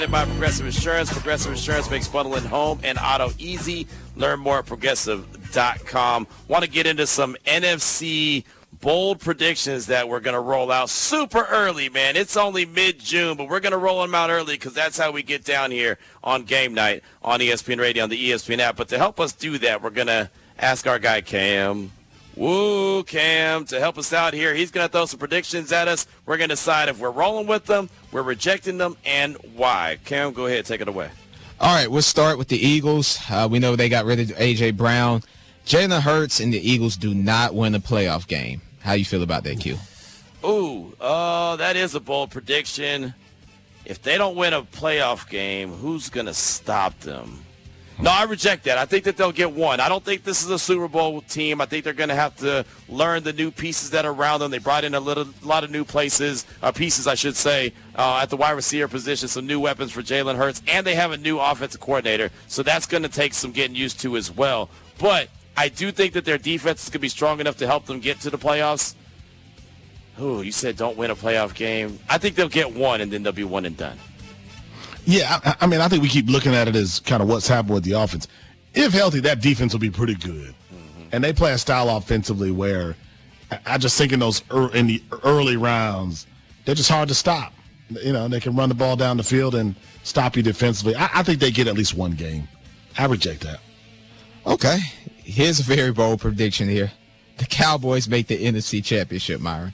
By Progressive Insurance. Progressive Insurance makes bundling home and auto easy. Learn more at progressive.com. Want to get into some NFC bold predictions that we're going to roll out super early, man. It's only mid-June, but we're going to roll them out early because that's how we get down here on game night on ESPN Radio, on the ESPN app. But to help us do that, we're going to ask our guy Cam. Woo, Cam, to help us out here. He's going to throw some predictions at us. We're going to decide if we're rolling with them, we're rejecting them, and why. Cam, go ahead. Take it away. All right, we'll start with the Eagles. We know they got rid of A.J. Brown. Jalen Hurts and the Eagles do not win a playoff game. How you feel about that, Q? Ooh, that is a bold prediction. If they don't win a playoff game, who's going to stop them? No, I reject that. I think that they'll get one. I don't think this is a Super Bowl team. I think they're going to have to learn the new pieces that are around them. They brought in a lot of new pieces, at the wide receiver position, some new weapons for Jalen Hurts, and they have a new offensive coordinator. So that's going to take some getting used to as well. But I do think that their defense is going to be strong enough to help them get to the playoffs. Ooh, you said don't win a playoff game. I think they'll get one, and then they'll be one and done. Yeah, I mean, I think we keep looking at it as kind of what's happened with the offense. If healthy, that defense will be pretty good. Mm-hmm. And they play a style offensively where I just think in the early rounds, they're just hard to stop. You know, they can run the ball down the field and stop you defensively. I think they get at least one game. I reject that. Okay. Here's a very bold prediction here. The Cowboys make the NFC Championship, Myron.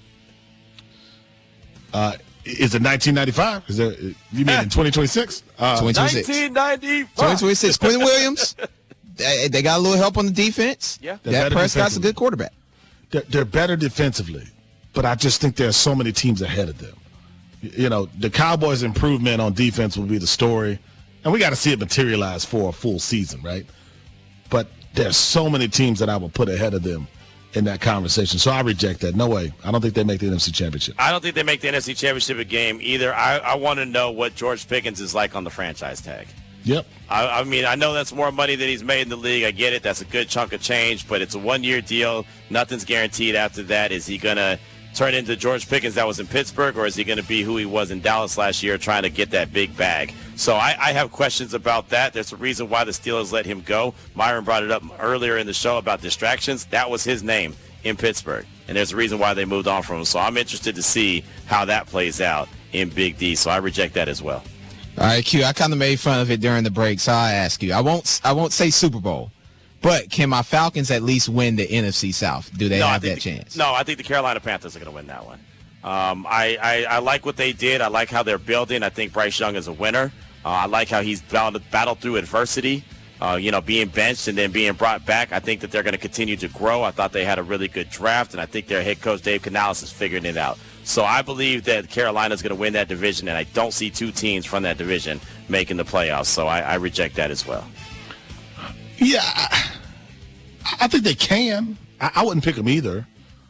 Is it 1995? You mean in 2026? 2026. 1995. 2026. Quentin Williams, they got a little help on the defense. Yeah. Dak Prescott's a good quarterback. They're better defensively, but I just think there are so many teams ahead of them. You know, the Cowboys' improvement on defense will be the story, and we got to see it materialize for a full season, right? But there's so many teams that I will put ahead of them in that conversation. So I reject that. No way. I don't think they make the NFC Championship. I don't think they make the NFC Championship game either. I want to know what George Pickens is like on the franchise tag. Yep. I mean, I know that's more money than he's made in the league. I get it. That's a good chunk of change, but it's a one-year deal. Nothing's guaranteed after that. Is he going to turn into George Pickens that was in Pittsburgh, or is he going to be who he was in Dallas last year trying to get that big bag? So I have questions about that. There's a reason why the Steelers let him go. Myron brought it up earlier in the show about distractions. That was his name in Pittsburgh, and there's a reason why they moved on from him. So I'm interested to see how that plays out in Big D. So I reject that as well. All right, Q, I kind of made fun of it during the break, so I'll ask you. I won't say Super Bowl, but can my Falcons at least win the NFC South? Do they have that chance? No, I think the Carolina Panthers are going to win that one. I like what they did. I like how they're building. I think Bryce Young is a winner. I like how he's battled through adversity, being benched and then being brought back. I think that they're going to continue to grow. I thought they had a really good draft, and I think their head coach, Dave Canales, is figuring it out. So I believe that Carolina's going to win that division, and I don't see two teams from that division making the playoffs. So I reject that as well. Yeah, I think they can. I wouldn't pick them either.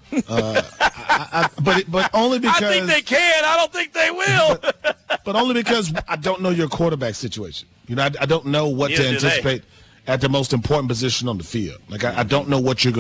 But only because I think they can. I don't think they will. but only because I don't know your quarterback situation. You know, I don't know what to anticipate at the most important position on the field. Like I don't know what you're going